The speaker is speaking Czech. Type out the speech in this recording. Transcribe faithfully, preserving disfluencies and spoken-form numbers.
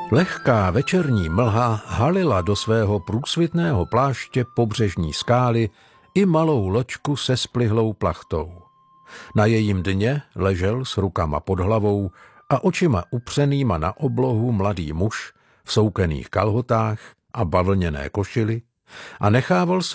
Lehká večerní mlha halila do svého průsvitného pláště pobřežní skály i malou loďku se splihlou plachtou. Na jejím dně ležel s rukama pod hlavou a očima upřenýma na oblohu mladý muž v soukených kalhotách a bavlněné košili a nechával se